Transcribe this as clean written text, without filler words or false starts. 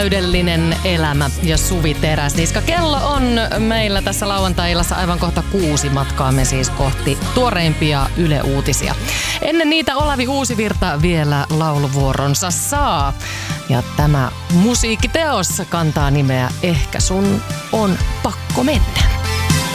Täydellinen elämä ja Suvi Teräsniska. Kello on meillä tässä lauantai-illassa aivan kohta 6. Matkaamme siis kohti tuoreimpia Yle Uutisia. Ennen niitä Olavi Uusivirta vielä lauluvuoronsa saa. Ja tämä musiikkiteos kantaa nimeä Ehkä sun on pakko mennä.